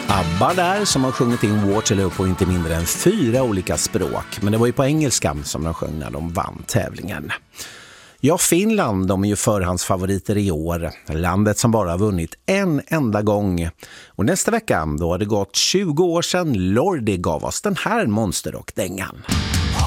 ABBA där som har sjungit in Waterloo på inte mindre än 4 olika språk. Men det var ju på engelska som de sjöng när de vann tävlingen. Ja, Finland, de är ju förhandsfavoriter i år. Landet som bara har vunnit en enda gång. Och nästa vecka, då har det gått 20 år sedan Lordi gav oss den här monsterrockdängan.